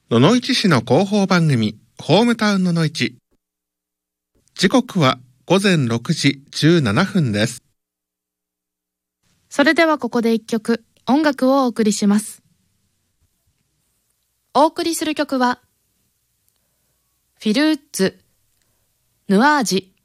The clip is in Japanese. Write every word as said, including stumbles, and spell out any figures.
野々市市の広報番組ホームタウン野々市。時刻はごぜんろくじじゅうななふんです。 それではここで一曲音楽をお送りします。お送りする曲はフィルーツヌアージ